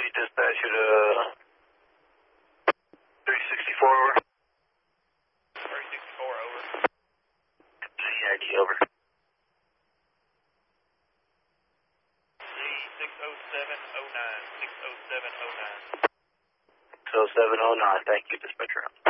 dispatch at 364 over. 364 over. CID over. G60709. 60709. 60709, thank you, dispatcher.